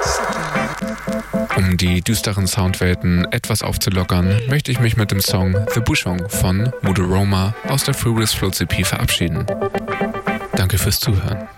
Um die düsteren Soundwelten etwas aufzulockern, möchte ich mich mit dem Song The Bushong von Mudoroma aus der Furious Floats EP verabschieden. Danke fürs Zuhören.